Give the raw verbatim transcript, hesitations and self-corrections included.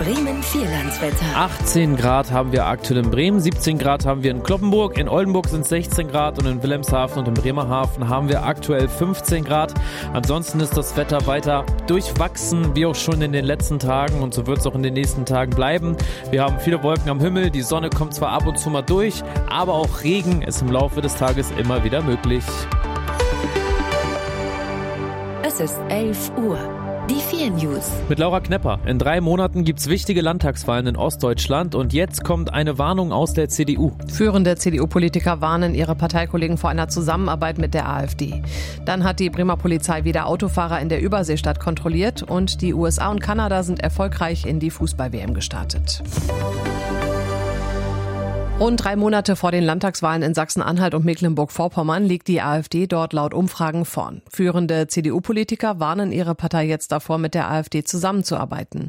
Bremen Vierlandswetter. achtzehn Grad haben wir aktuell in Bremen, siebzehn Grad haben wir in Cloppenburg, in Oldenburg sind es sechzehn Grad und in Wilhelmshaven und in Bremerhaven haben wir aktuell fünfzehn Grad. Ansonsten ist das Wetter weiter durchwachsen, wie auch schon in den letzten Tagen, und so wird es auch in den nächsten Tagen bleiben. Wir haben viele Wolken am Himmel, die Sonne kommt zwar ab und zu mal durch, aber auch Regen ist im Laufe des Tages immer wieder möglich. Es ist elf Uhr. Die vier News. Mit Laura Knepper. In drei Monaten gibt es wichtige Landtagswahlen in Ostdeutschland und jetzt kommt eine Warnung aus der C D U. Führende C D U-Politiker warnen ihre Parteikollegen vor einer Zusammenarbeit mit der AfD. Dann hat die Bremer Polizei wieder Autofahrer in der Überseestadt kontrolliert und die U S A und Kanada sind erfolgreich in die Fußball-W M gestartet. Rund drei Monate vor den Landtagswahlen in Sachsen-Anhalt und Mecklenburg-Vorpommern liegt die AfD dort laut Umfragen vorn. Führende C D U-Politiker warnen ihre Partei jetzt davor, mit der AfD zusammenzuarbeiten.